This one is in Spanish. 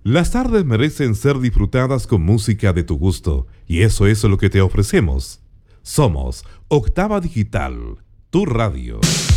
Las tardes merecen ser disfrutadas con música de tu gusto, y eso es lo que te ofrecemos. Somos Octava Digital, tu radio.